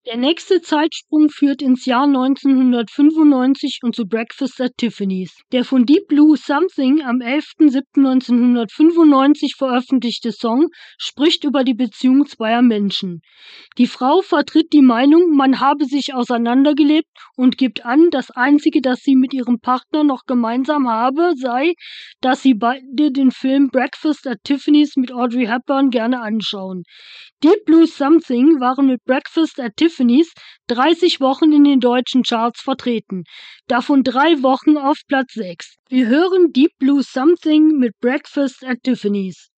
Der nächste Zeitsprung führt ins Jahr 1995 und zu Breakfast at Tiffany's. Der von Deep Blue Something am 11.07.1995 veröffentlichte Song spricht über die Beziehung zweier Menschen. Die Frau vertritt die Meinung, man habe sich auseinandergelebt und gibt an, das Einzige, das sie mit ihrem Partner noch gemeinsam habe, sei, dass sie beide den Film Breakfast at Tiffany's mit Audrey Hepburn gerne anschauen. Deep Blue Something waren mit Breakfast at Tiffany's 30 Wochen in den deutschen Charts vertreten, davon 3 Wochen auf Platz 6. Wir hören Deep Blue Something mit Breakfast at Tiffany's.